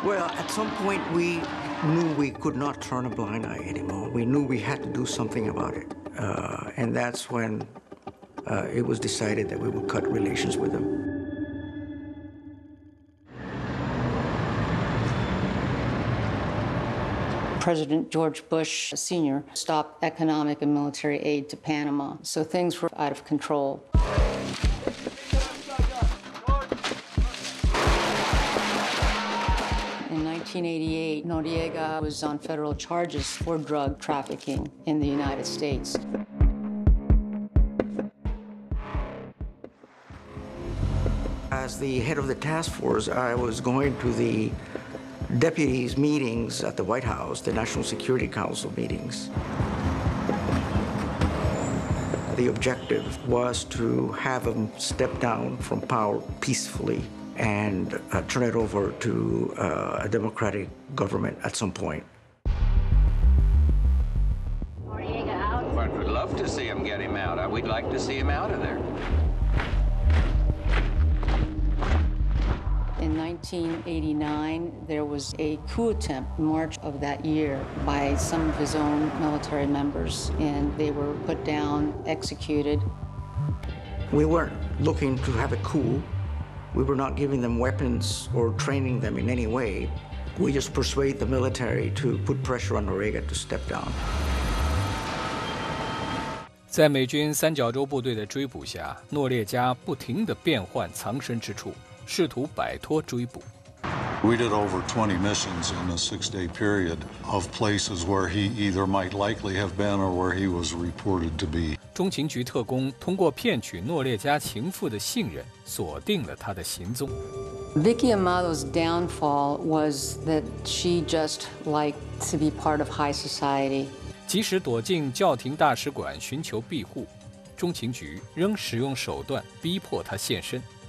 Well, at some point, we knew we could not turn a blind eye anymore. We knew we had to do something about it. And that's when it was decided that we would cut relations with them. President George Bush Sr. stopped economic and military aid to Panama, so things were out of control. In 1988, Noriega was on federal charges for drug trafficking in the United States. As the head of the task force, I was going to the deputies' meetings at the White House, the National Security Council meetings. The objective was to have them step down from power peacefully and turn it over to a democratic government at some point. Noriega out. Well, we'd love to see him get him out. We'd like to see him out of there. In 1989, there was a coup attempt in March of that year by some of his own military members, and they were put down, executed. We weren't looking to have a coup. We were not giving them weapons or training them in any way. We just persuade the military to put pressure on Noriega to step down. 在美军三角洲部队的追捕下，诺列加不停地变换藏身之处，试图摆脱追捕。 We did over 20 missions in a 6-day period of places where he either might likely have been or where he was reported to be. 中情局特工通过骗取诺列加情妇的信任，锁定了他的行踪。 Vicky Amado's downfall was that she just liked to be part of high society. 即使躲进教廷大使馆寻求庇护，中情局仍使用手段逼迫他现身。